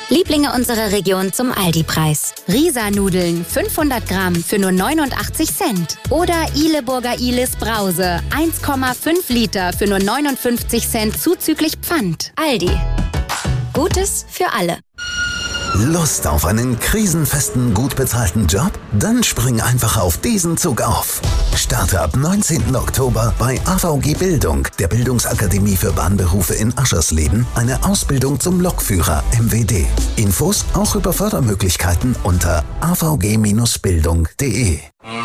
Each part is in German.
Lieblinge unserer Region zum Aldi-Preis. Risa-Nudeln 500 Gramm für nur 89 Cent. Oder Ihleburger Ihlis Brause 1,5 Liter für nur 59 Cent zuzüglich Pfand. Aldi. Gutes für alle. Lust auf einen krisenfesten, gut bezahlten Job? Dann spring einfach auf diesen Zug auf. Starte ab 19. Oktober bei AVG Bildung, der Bildungsakademie für Bahnberufe in Aschersleben, eine Ausbildung zum Lokführer MWD. Infos auch über Fördermöglichkeiten unter avg-bildung.de.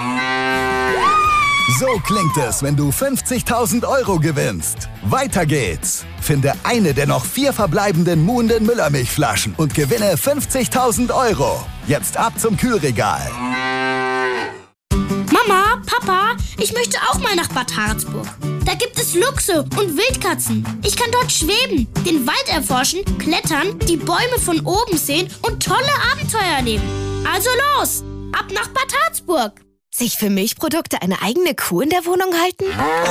So klingt es, wenn du 50.000 Euro gewinnst. Weiter geht's. Finde eine der noch 4 verbleibenden Muhnden Müllermilchflaschen und gewinne 50.000 Euro. Jetzt ab zum Kühlregal. Mama, Papa, ich möchte auch mal nach Bad Harzburg. Da gibt es Luchse und Wildkatzen. Ich kann dort schweben, den Wald erforschen, klettern, die Bäume von oben sehen und tolle Abenteuer erleben. Also los, ab nach Bad Harzburg. Sich für Milchprodukte eine eigene Kuh in der Wohnung halten?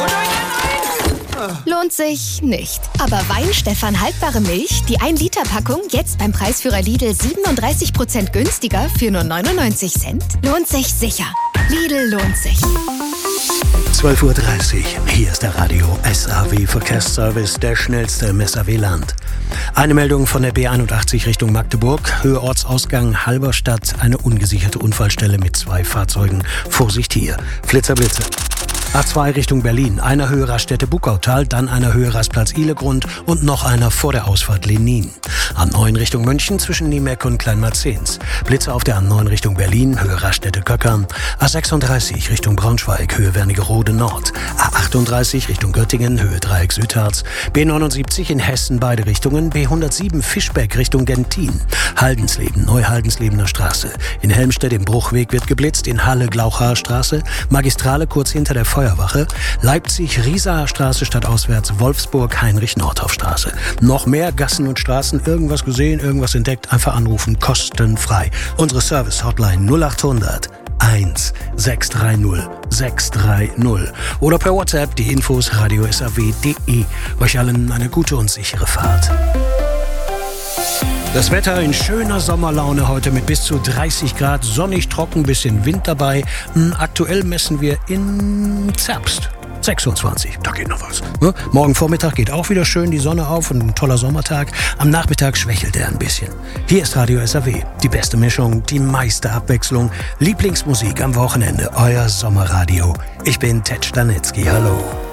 Lohnt sich nicht. Aber Weinstefan haltbare Milch, die 1-Liter-Packung, jetzt beim Preisführer Lidl 37% günstiger für nur 99 Cent, lohnt sich sicher. Lidl lohnt sich. 12:30 Uhr. Hier ist der Radio SAW Verkehrsservice, der schnellste im SAW-Land. Eine Meldung von der B81 Richtung Magdeburg. Höhe Ortsausgang Halberstadt. Eine ungesicherte Unfallstelle mit 2 Fahrzeugen. Vorsicht hier. Flitzer-Blitze. A2 Richtung Berlin. Einer Höhe Raststätte Buckautal, dann einer Höhe Rastplatz Ihlegrund und noch einer vor der Ausfahrt Lenin. A9 Richtung München zwischen Niemeck und Kleinmarzens. Blitze auf der A9 Richtung Berlin, Höhe Raststätte Köckern. A36 Richtung Braunschweig, Höhe Wernigerode Nord. A38 Richtung Göttingen, Höhe Dreieck Südharz. B79 in Hessen beide Richtungen. B107 Fischbeck Richtung Gentin. Haldensleben, Neuhaldenslebener Straße. In Helmstedt im Bruchweg wird geblitzt. In Halle Glauchaer Straße. Magistrale kurz hinter der Feuerwache. Leipzig Riesaer Straße stadtauswärts. Wolfsburg Heinrich-Nordhoff-Straße. Noch mehr Gassen und Straßen. Irgendwas gesehen, irgendwas entdeckt. Einfach anrufen. Kostenfrei. Unsere Service-Hotline 0800 1630 630 oder per WhatsApp die Infos radiosaw.de. Euch allen eine gute und sichere Fahrt. Das Wetter in schöner Sommerlaune heute mit bis zu 30 Grad, sonnig, trocken, bisschen Wind dabei. Aktuell messen wir in Zerbst 26, da geht noch was. Morgen Vormittag geht auch wieder schön die Sonne auf und ein toller Sommertag. Am Nachmittag schwächelt er ein bisschen. Hier ist Radio SAW, die beste Mischung, die meiste Abwechslung. Lieblingsmusik am Wochenende, euer Sommerradio. Ich bin Ted Stanitzky, hallo.